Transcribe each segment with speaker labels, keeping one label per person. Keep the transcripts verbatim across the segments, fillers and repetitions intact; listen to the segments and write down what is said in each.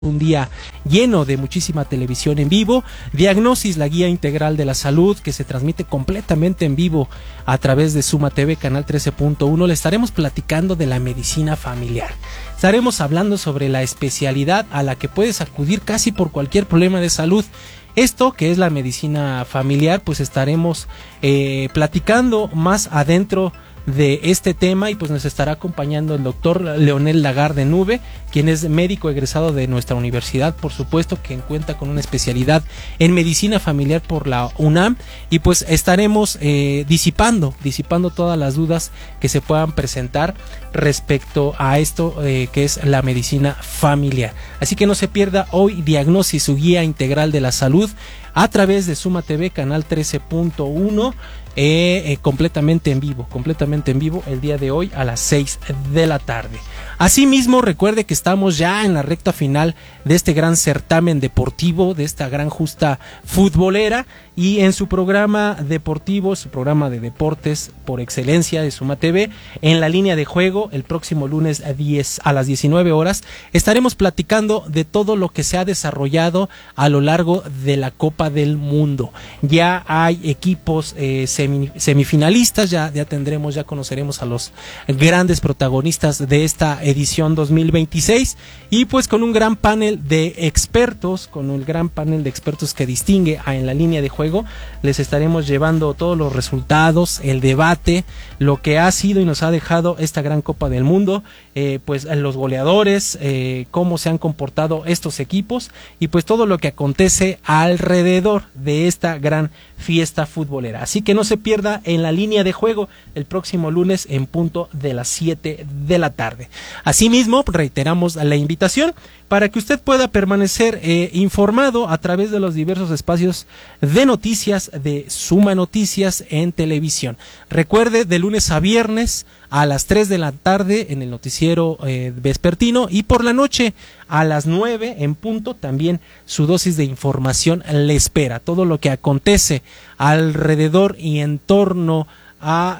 Speaker 1: Un día lleno de muchísima televisión en vivo. Diagnosis, la guía integral de la salud, que se transmite completamente en vivo a través de Suma T V, canal trece punto uno. Le estaremos platicando de la medicina familiar. Estaremos hablando sobre la especialidad a la que puedes acudir casi por cualquier problema de salud. Esto, que es la medicina familiar, pues estaremos eh, platicando más adentro de este tema, y pues nos estará acompañando el doctor Leonel Lagarde Nube, quien es médico egresado de nuestra universidad, por supuesto, que cuenta con una especialidad en medicina familiar por la UNAM, y pues estaremos eh, disipando, disipando todas las dudas que se puedan presentar respecto a esto eh, que es la medicina familiar. Así que no se pierda hoy Diagnosis, su guía integral de la salud, a través de Suma T V, canal trece punto uno. Eh, eh, completamente en vivo, completamente en vivo el día de hoy a las seis de la tarde. Asimismo, recuerde que estamos ya en la recta final de este gran certamen deportivo, de esta gran justa futbolera, y en su programa deportivo, su programa de deportes por excelencia de Suma T V, en la línea de juego, el próximo lunes a, diez, a las diecinueve horas, estaremos platicando de todo lo que se ha desarrollado a lo largo de la Copa del Mundo. Ya hay equipos eh, semifinalistas, ya, ya tendremos, ya conoceremos a los grandes protagonistas de esta edición dos mil veintiséis, y pues con un gran panel de expertos, con un gran panel de expertos que distingue a En la Línea de Juego, les estaremos llevando todos los resultados, el debate, lo que ha sido y nos ha dejado esta gran Copa del Mundo, eh, pues los goleadores, eh, cómo se han comportado estos equipos, y pues todo lo que acontece alrededor de esta gran fiesta futbolera. Así que no se pierda En la Línea de Juego el próximo lunes en punto de las siete de la tarde. Asimismo, reiteramos la invitación para que usted pueda permanecer eh, informado a través de los diversos espacios de noticias de Suma Noticias en televisión. Recuerde, de lunes a viernes a las tres de la tarde en el noticiero eh, vespertino, y por la noche a las nueve en punto también su dosis de información le espera. Todo lo que acontece alrededor y en torno a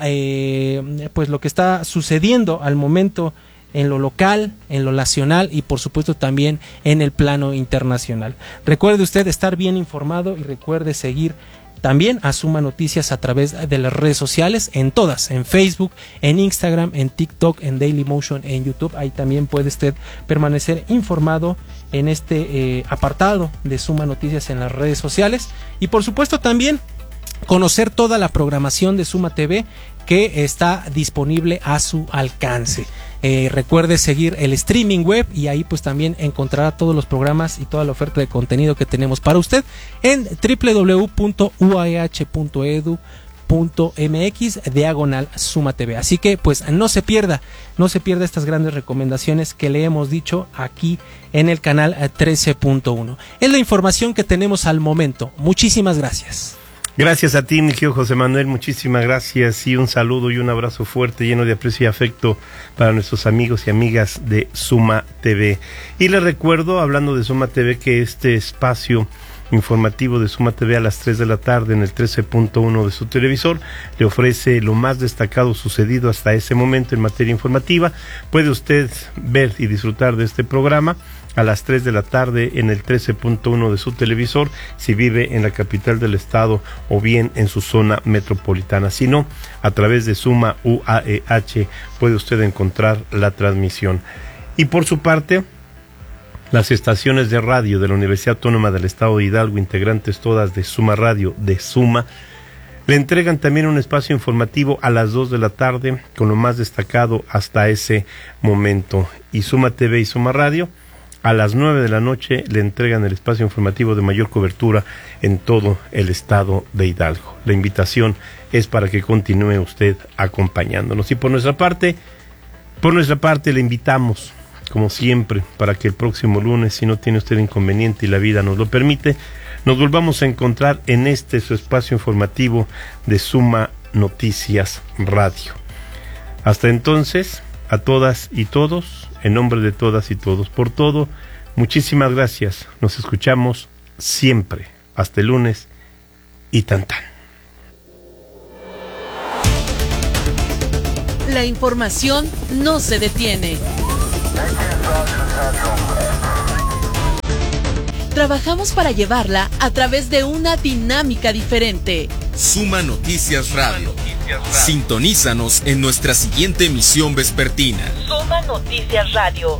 Speaker 1: eh, pues lo que está sucediendo al momento en lo local, en lo nacional y por supuesto también en el plano internacional. Recuerde usted estar bien informado y recuerde seguir también a Suma Noticias a través de las redes sociales, en todas, en Facebook, en Instagram, en TikTok, en Dailymotion, en YouTube. Ahí también puede usted permanecer informado en este eh, apartado de Suma Noticias en las redes sociales, y por supuesto también conocer toda la programación de Suma T V que está disponible a su alcance. Eh, recuerde seguir el streaming web, y ahí pues también encontrará todos los programas y toda la oferta de contenido que tenemos para usted en doble u doble u doble u punto u a e hache punto e d u punto m x diagonal Suma T V. Así que pues no se pierda, no se pierda estas grandes recomendaciones que le hemos dicho aquí en el canal trece punto uno. Es la información que tenemos al momento. Muchísimas gracias.
Speaker 2: Gracias a ti, mi querido José Manuel, muchísimas gracias, y un saludo y un abrazo fuerte, lleno de aprecio y afecto para nuestros amigos y amigas de Suma T V. Y les recuerdo, hablando de Suma T V, que este espacio informativo de Suma T V a las tres de la tarde en el trece punto uno de su televisor le ofrece lo más destacado sucedido hasta ese momento en materia informativa. Puede usted ver y disfrutar de este programa a las tres de la tarde en el trece punto uno de su televisor si vive en la capital del estado o bien en su zona metropolitana. Si no, a través de Suma U A E H puede usted encontrar la transmisión. Y por su parte, las estaciones de radio de la Universidad Autónoma del Estado de Hidalgo, integrantes todas de Suma Radio, de Suma, le entregan también un espacio informativo a las dos de la tarde con lo más destacado hasta ese momento. Y Suma T V y Suma Radio a las nueve de la noche le entregan el espacio informativo de mayor cobertura en todo el estado de Hidalgo. La invitación es para que continúe usted acompañándonos. Y por nuestra parte, por nuestra parte le invitamos, como siempre, para que el próximo lunes, si no tiene usted inconveniente y la vida nos lo permite, nos volvamos a encontrar en este su espacio informativo de Suma Noticias Radio. Hasta entonces, a todas y todos, en nombre de todas y todos, por todo, muchísimas gracias. Nos escuchamos siempre. Hasta el lunes y tan tan.
Speaker 3: La información no se detiene. trabajamos para llevarla a través de una dinámica diferente.
Speaker 4: Suma Noticias Radio. Sintonízanos en nuestra siguiente emisión vespertina.
Speaker 3: Suma Noticias Radio.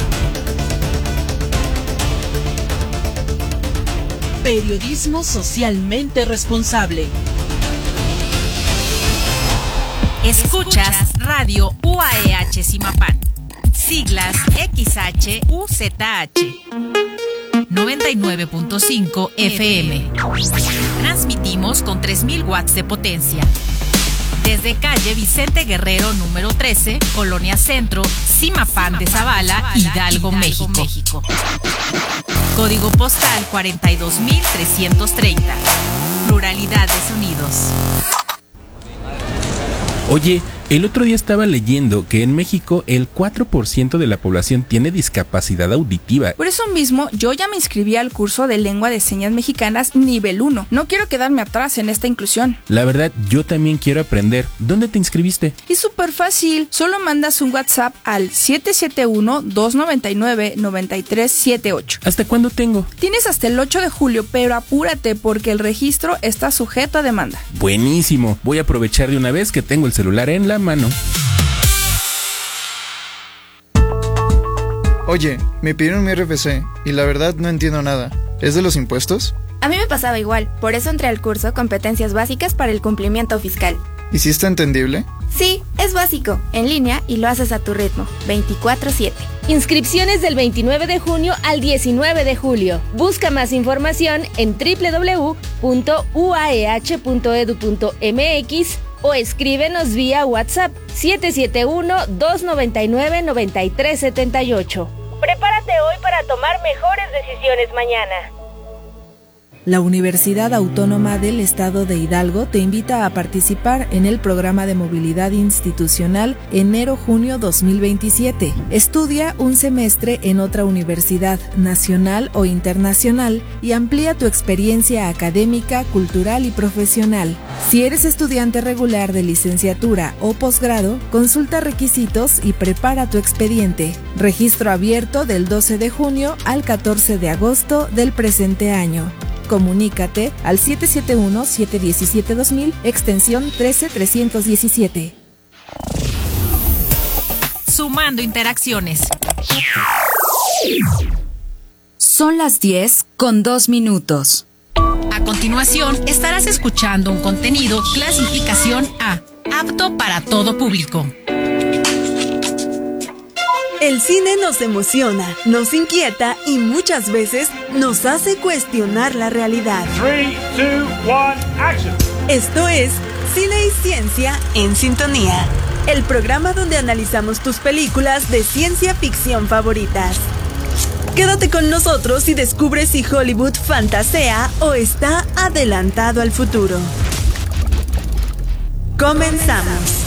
Speaker 3: Periodismo socialmente responsable.
Speaker 5: Escuchas Radio U A E H Zimapán. Siglas X H U Z H. noventa y nueve punto cinco F M. Transmitimos con tres mil watts de potencia. Desde calle Vicente Guerrero número trece, Colonia Centro, Zimapán de Zavala, Hidalgo, México. Código postal cuarenta y dos mil trescientos treinta. Pluralidad de sonidos.
Speaker 6: Oye, el otro día estaba leyendo que en México el cuatro por ciento de la población tiene discapacidad auditiva.
Speaker 7: Por eso mismo, yo ya me inscribí al curso de Lengua de Señas Mexicanas nivel uno. No quiero quedarme atrás en esta inclusión.
Speaker 6: La verdad, yo también quiero aprender. ¿Dónde te inscribiste?
Speaker 7: Es súper fácil. Solo mandas un WhatsApp al siete siete uno, dos nueve nueve, nueve tres siete ocho.
Speaker 6: ¿Hasta cuándo tengo?
Speaker 7: Tienes hasta el ocho de julio, pero apúrate porque el registro está sujeto a demanda.
Speaker 6: Buenísimo. Voy a aprovechar de una vez que tengo el celular en la mano.
Speaker 8: Oye, me pidieron mi R F C y la verdad no entiendo nada. ¿Es de los impuestos?
Speaker 9: A mí me pasaba igual, por eso entré al curso Competencias Básicas para el Cumplimiento Fiscal.
Speaker 8: ¿Y si está entendible?
Speaker 9: Sí, es básico, en línea y lo haces a tu ritmo, veinticuatro siete.
Speaker 10: Inscripciones del veintinueve de junio al diecinueve de julio. Busca más información en doble u doble u doble u punto u a e h punto e d u punto m x o escríbenos vía WhatsApp siete siete uno, dos nueve nueve, nueve tres siete ocho. Prepárate hoy para tomar mejores decisiones mañana.
Speaker 11: La Universidad Autónoma del Estado de Hidalgo te invita a participar en el programa de movilidad institucional enero-junio dos mil veintisiete. Estudia un semestre en otra universidad nacional o internacional y amplía tu experiencia académica, cultural y profesional. Si eres estudiante regular de licenciatura o posgrado, consulta requisitos y prepara tu expediente. Registro abierto del doce de junio al catorce de agosto del presente año. Comunícate al siete siete uno, siete uno siete, dos mil, extensión trece trescientos diecisiete.
Speaker 5: Sumando interacciones.
Speaker 12: Son las diez con dos minutos.
Speaker 5: A continuación, estarás escuchando un contenido clasificación A, apto para todo público.
Speaker 13: El cine nos emociona, nos inquieta y muchas veces nos hace cuestionar la realidad.
Speaker 14: tres, dos, uno, action.
Speaker 13: Esto es Cine y Ciencia en Sintonía, el programa donde analizamos tus películas de ciencia ficción favoritas. Quédate con nosotros y descubre si Hollywood fantasea o está adelantado al futuro. Comenzamos.